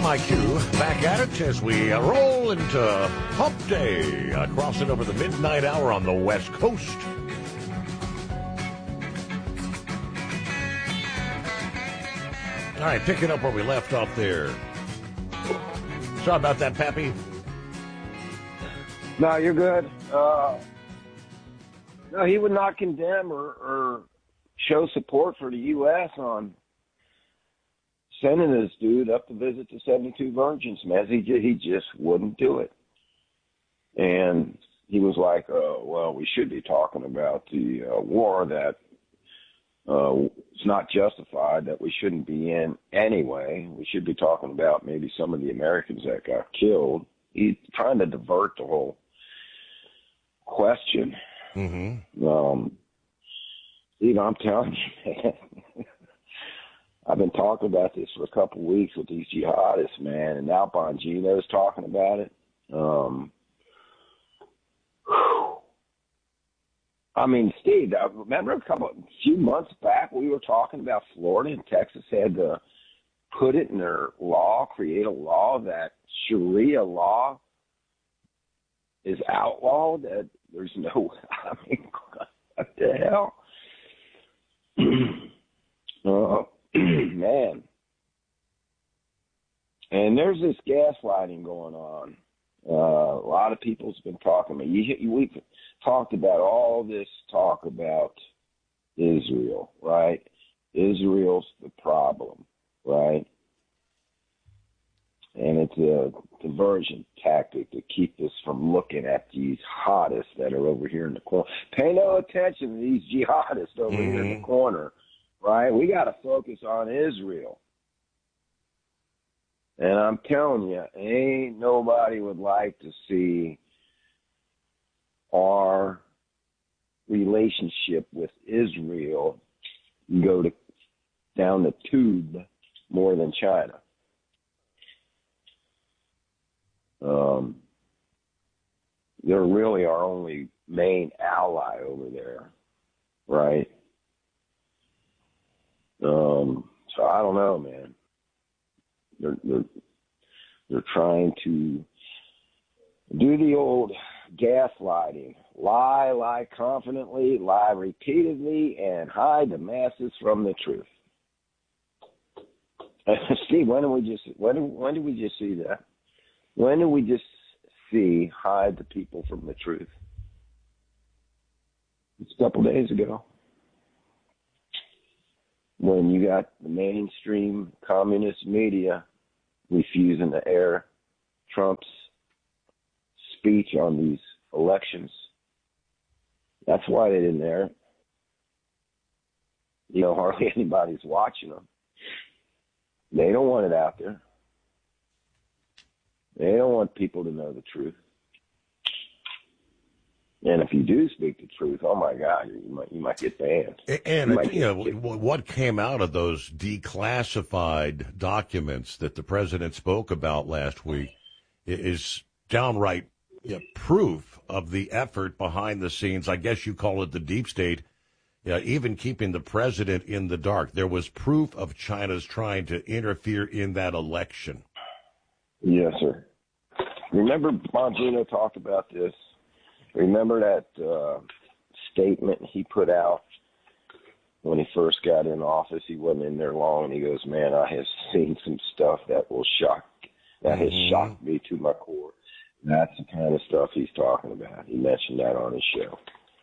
WMIQ back at it as we roll into Hump Day, crossing over the midnight hour on the West Coast. All right, picking up where we left off there. Sorry about that, Pappy. No, you're good. No, he would not condemn or show support for the U.S. on sending this dude up to visit the 72 virgins, man. He just wouldn't do it. And he was like, well, we should be talking about the war that it's not justified, that we shouldn't be in anyway. We should be talking about maybe some of the Americans that got killed. He's trying to divert the whole question. Mm-hmm. Steve, I'm telling you, man, I've been talking about this for a couple of weeks with these jihadists, man, and now Bongino's talking about it. I mean, Steve, I remember a few months back we were talking about Florida and Texas had to put it in their law, create a law that Sharia law is outlawed, that there's no, I mean, what the hell? Man. And there's this gaslighting going on. A lot of people's been talking about, we've talked about all this talk about Israel, right? Israel's the problem, right? And it's a diversion tactic to keep us from looking at these jihadists that are over here in the corner. Pay no attention to these jihadists over here in the corner, right? We got to focus on Israel. And I'm telling you, ain't nobody would like to see our relationship with Israel go down the tube more than China. They're really our only main ally over there, right? So I don't know, man. They're trying to do the old gaslighting, lie confidently, lie repeatedly, and hide the masses from the truth. Steve, when did we just see that? When did we just see hide the people from the truth? It's a couple days ago. When you got the mainstream communist media refusing to air Trump's speech on these elections. That's why they didn't air it. You know, hardly anybody's watching them. They don't want it out there. They don't want people to know the truth. And if you do speak the truth, oh my God, you might get banned. And what came out of those declassified documents that the president spoke about last week is downright proof of the effort behind the scenes. I guess you call it the deep state, even keeping the president in the dark. There was proof of China's trying to interfere in that election. Yes, sir. Remember Bongino talked about this. Remember that statement he put out when he first got in office? He wasn't in there long, and he goes, man, I have seen some stuff that has shocked me to my core. That's the kind of stuff he's talking about. He mentioned that on his show.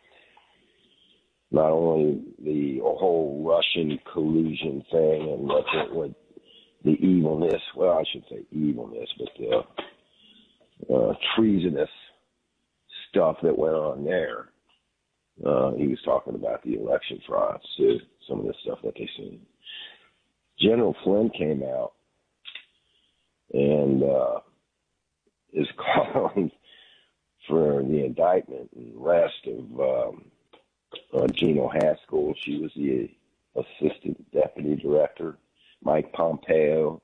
Not only the whole Russian collusion thing and what the evilness, well, I should say evilness, but the treasonous stuff that went on there. He was talking about the election frauds too, some of the stuff that they seen. General Flynn came out and is calling for the indictment and arrest of Gino Haspel. She was the assistant deputy director. Mike Pompeo,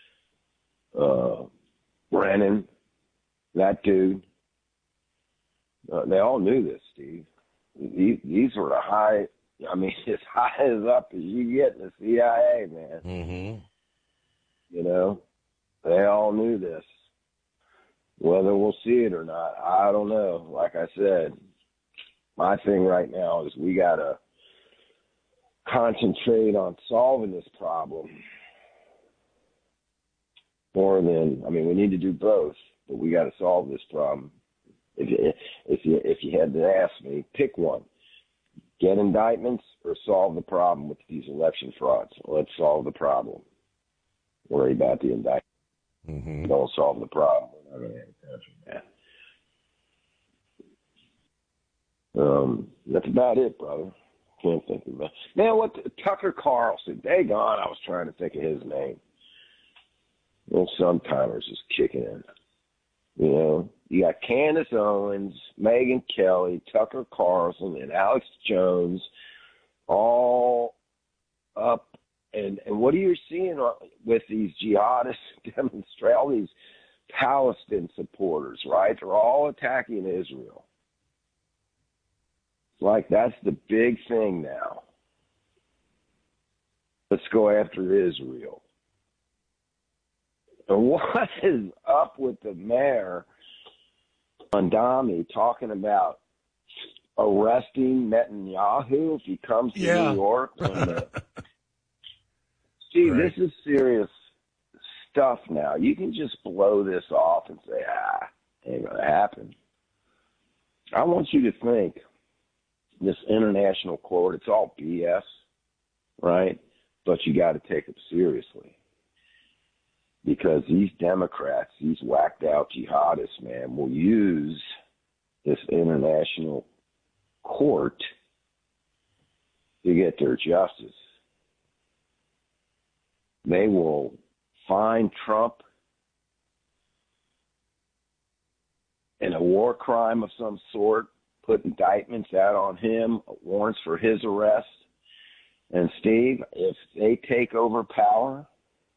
Brennan, that dude. They all knew this, Steve. These were the high, I mean, as high as up as you get in the CIA, man. Mm-hmm. You know? They all knew this. Whether we'll see it or not, I don't know. Like I said, my thing right now is we got to concentrate on solving this problem more than, I mean, we need to do both, but we got to solve this problem. If you had to ask me, pick one. Get indictments or solve the problem with these election frauds. Let's solve the problem. Worry about the indictment. Mm-hmm. Don't solve the problem. We're not going to have a country, man. That's about it, brother. Can't think of it. Man, what Tucker Carlson? Daggone, I was trying to think of his name. Well, sometimers is kicking in. You know, you got Candace Owens, Megyn Kelly, Tucker Carlson, and Alex Jones all up. And what are you seeing with these jihadists demonstrate, all these Palestine supporters, right? They're all attacking Israel. It's like that's the big thing now. Let's go after Israel. And what is up with the mayor, Mondami, talking about arresting Netanyahu if he comes to New York? See, right. This is serious stuff now. You can just blow this off and say, ain't going to happen. I want you to think this international court, it's all BS, right? But you got to take it seriously. Because these Democrats, these whacked out jihadists, man, will use this international court to get their justice. They will find Trump in a war crime of some sort, put indictments out on him, warrants for his arrest. And Steve, if they take over power,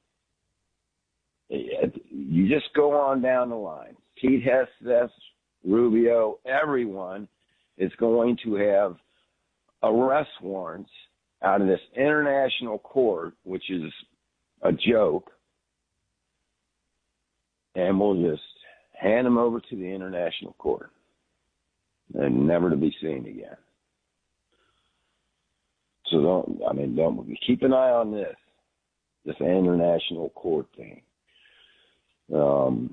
you just go on down the line. Pete Hestes, Rubio, everyone is going to have arrest warrants out of this international court, which is a joke, and we'll just hand them over to the international court and never to be seen again. So don't keep an eye on this international court thing. Man,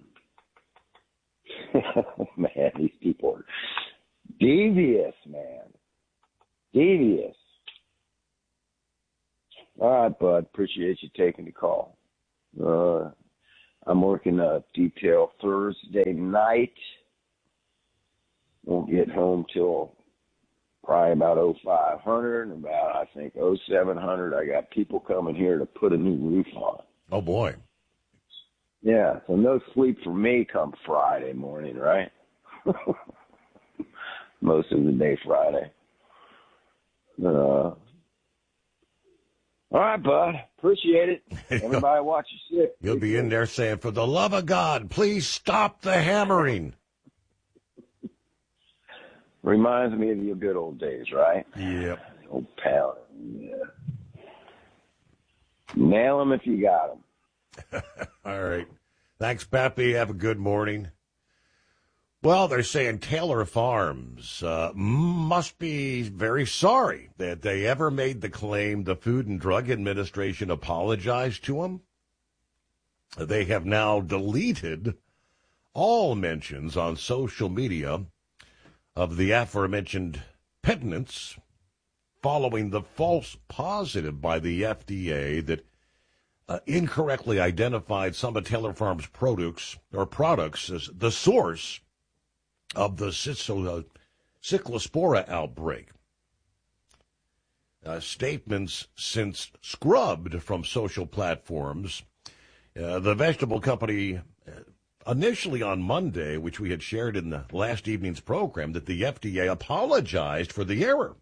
these people are devious, man. Devious. All right, bud. Appreciate you taking the call. I'm working detail Thursday night. Won't get home till probably about 0500, and about, I think, 0700, I got people coming here to put a new roof on. Oh, boy. Yeah, so no sleep for me come Friday morning, right? Most of the day Friday. All right, bud. Appreciate it. Everybody watch your shit. You'll be in there saying, for the love of God, please stop the hammering. Reminds me of your good old days, right? Yep. Old pal. Yeah. Nail them if you got them. All right. Thanks, Pappy. Have a good morning. Well, they're saying Taylor Farms must be very sorry that they ever made the claim the Food and Drug Administration apologized to them. They have now deleted all mentions on social media of the aforementioned penitents following the false positive by the FDA that incorrectly identified some of Taylor Farms' products as the source of the Cyclospora outbreak. Statements since scrubbed from social platforms. The vegetable company initially on Monday, which we had shared in the last evening's program, that the FDA apologized for the error.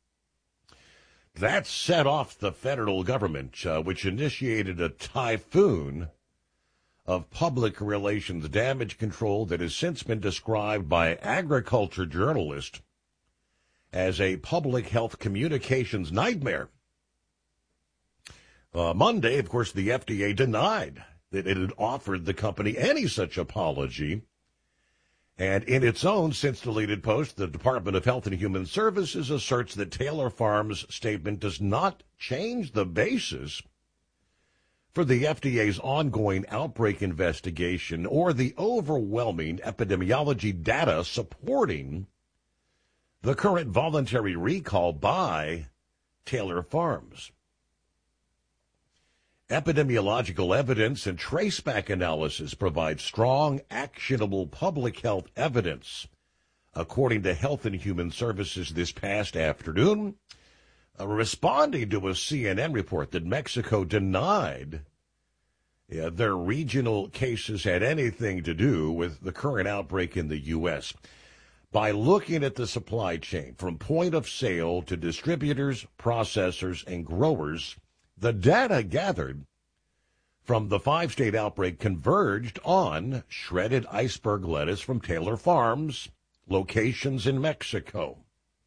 That set off the federal government, which initiated a typhoon of public relations damage control that has since been described by agriculture journalists as a public health communications nightmare. Monday, of course, the FDA denied that it had offered the company any such apology. And in its own since-deleted post, the Department of Health and Human Services asserts that Taylor Farms' statement does not change the basis for the FDA's ongoing outbreak investigation or the overwhelming epidemiology data supporting the current voluntary recall by Taylor Farms. Epidemiological evidence and traceback analysis provide strong, actionable public health evidence, according to Health and Human Services this past afternoon, responding to a CNN report that Mexico denied their regional cases had anything to do with the current outbreak in the U.S. By looking at the supply chain from point of sale to distributors, processors, and growers, the data gathered from the 5-state outbreak converged on shredded iceberg lettuce from Taylor Farms locations in Mexico.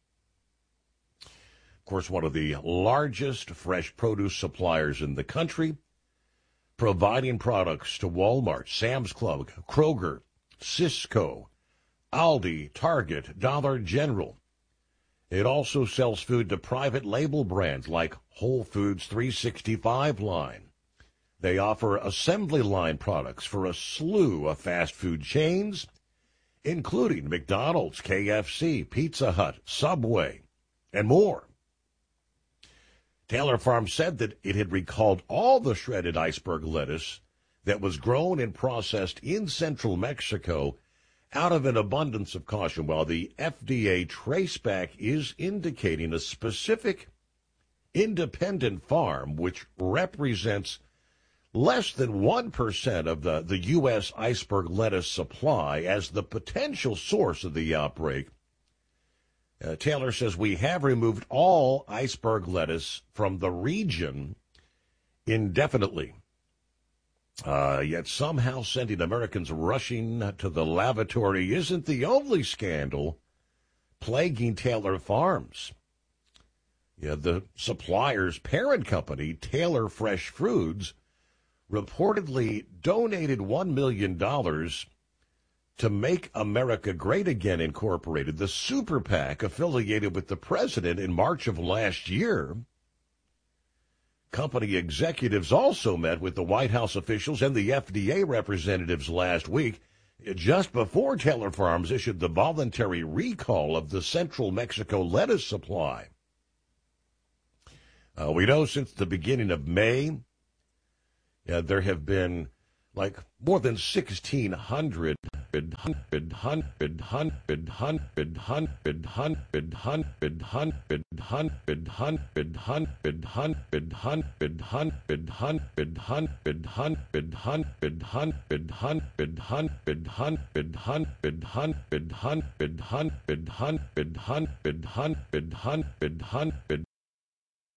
Of course, one of the largest fresh produce suppliers in the country, providing products to Walmart, Sam's Club, Kroger, Sysco, Aldi, Target, Dollar General. It also sells food to private label brands like Whole Foods 365 line. They offer assembly line products for a slew of fast food chains, including McDonald's, KFC, Pizza Hut, Subway, and more. Taylor Farms said that it had recalled all the shredded iceberg lettuce that was grown and processed in central Mexico out of an abundance of caution, while the FDA traceback is indicating a specific independent farm, which represents less than 1% of the U.S. iceberg lettuce supply as the potential source of the outbreak. Taylor says we have removed all iceberg lettuce from the region indefinitely. Yet somehow sending Americans rushing to the lavatory isn't the only scandal plaguing Taylor Farms. The supplier's parent company, Taylor Fresh Foods, reportedly donated $1 million to Make America Great Again Incorporated, the super PAC affiliated with the president, in March of last year. Company executives also met with the White House officials and the FDA representatives last week, just before Taylor Farms issued the voluntary recall of the central Mexico lettuce supply. We know since the beginning of May, there have been more than 1,600 100